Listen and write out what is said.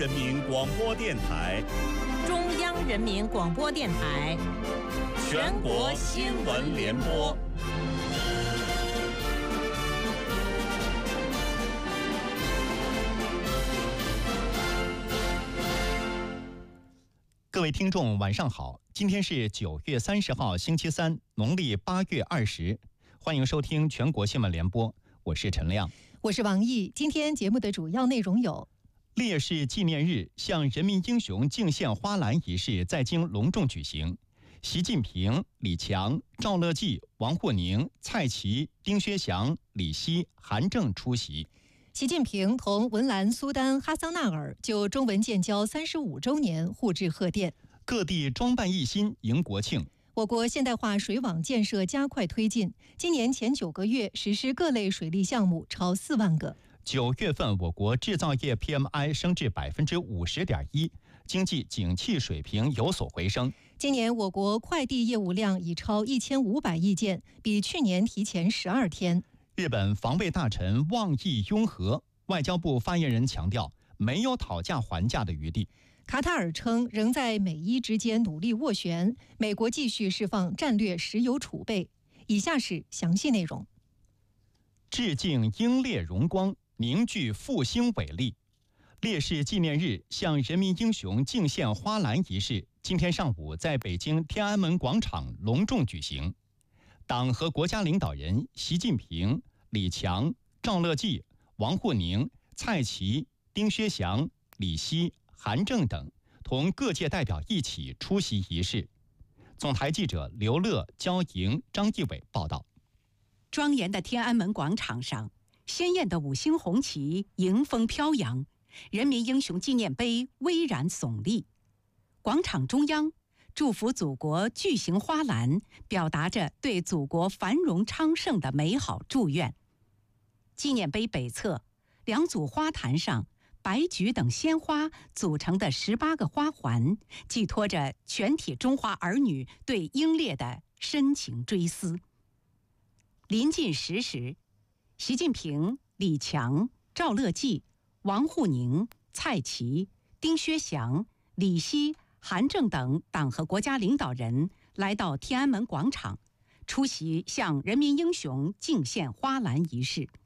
人民广播电台、 中央人民广播电台、 全国新闻联播。 各位听众，晚上好！今天是9月30号，星期三，农历8月20。欢迎收听全国新闻联播，我是陈亮， 我是王毅。今天节目的主要内容有： 烈士纪念日向人民英雄敬献花篮仪式在京隆重举行，习近平、李强、赵乐际、王沪宁、蔡奇、丁薛祥、李希、韩正出席。 习近平同文莱苏丹哈桑纳尔就中文建交35周年互致贺电， 各地装扮一新迎国庆。 我国现代化水网建设加快推进，今年前9个月实施各类水利项目超4万个。 9月份，我国制造业 PMI 升至50.1%，经济景气水平有所回升。 今年我国快递业务量已超1500亿件，比去年提前12天。 日本防卫大臣望义拥和，外交部发言人强调，没有讨价还价的余地。 卡塔尔称仍在美伊之间努力斡旋，美国继续释放战略石油储备。以下是详细内容。 致敬英烈荣光，凝聚复兴伟力。烈士纪念日向人民英雄敬献花篮仪式今天上午在北京天安门广场隆重举行。党和国家领导人习近平、李强、赵乐际、王沪宁、蔡奇、丁薛祥、李希、韩正等同各界代表一起出席仪式。总台记者刘乐、焦莹、张义伟报道。 庄严的天安门广场上，鲜艳的5星红旗迎风飘扬，人民英雄纪念碑巍然耸立。广场中央，祝福祖国巨型花篮表达着对祖国繁荣昌盛的美好祝愿。纪念碑北侧2组花坛上，白菊等鲜花组成的18个花环，寄托着全体中华儿女对英烈的深情追思。临近10时，习近平、李强、赵乐际、王沪宁、蔡奇、丁薛祥、李希、韩正等党和国家领导人来到天安门广场，出席向人民英雄敬献花篮仪式。